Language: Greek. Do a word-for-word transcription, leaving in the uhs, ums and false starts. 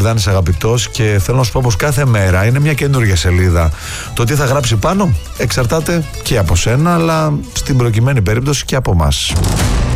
Πηδάνης αγαπητός, και θέλω να σου πω πως κάθε μέρα είναι μια καινούργια σελίδα. Το τι θα γράψει πάνω εξαρτάται και από σένα, αλλά στην προκειμένη περίπτωση και από μας.